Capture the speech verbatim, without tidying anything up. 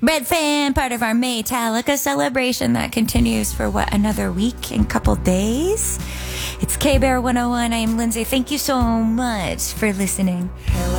Red Fan, part of our Metallica celebration that continues for what, another week and couple days. It's K-Bear one oh one. I am Lindsay. Thank you so much for listening.